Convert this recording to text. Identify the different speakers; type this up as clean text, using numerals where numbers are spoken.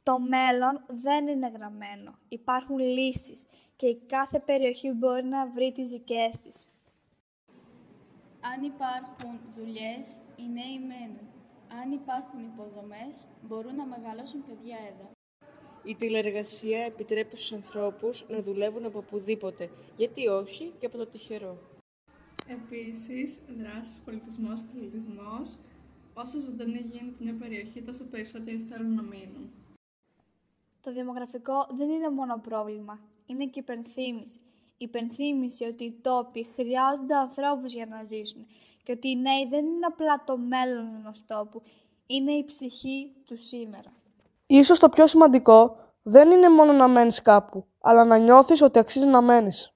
Speaker 1: Το μέλλον δεν είναι γραμμένο. Υπάρχουν λύσεις και η κάθε περιοχή μπορεί να βρει τις δικές της.
Speaker 2: Αν υπάρχουν δουλειές, οι νέοι μένουν. Αν υπάρχουν υποδομές, μπορούν να μεγαλώσουν παιδιά εδώ.
Speaker 3: Η τηλεεργασία επιτρέπει στους ανθρώπους να δουλεύουν από οπουδήποτε, γιατί όχι και από το τυχερό.
Speaker 4: Επίσης, δράσεις, πολιτισμός, αθλητισμός, όσο ζωντανή γίνεται μια περιοχή, τόσο περισσότεροι θέλουν να μείνουν.
Speaker 1: Το δημογραφικό δεν είναι μόνο πρόβλημα, είναι και υπενθύμηση. Υπενθύμηση ότι οι τόποι χρειάζονται ανθρώπους για να ζήσουν και ότι οι νέοι δεν είναι απλά το μέλλον ενός τόπου, είναι η ψυχή του σήμερα.
Speaker 5: Ίσως το πιο σημαντικό δεν είναι μόνο να μένεις κάπου, αλλά να νιώθεις ότι αξίζει να μένεις.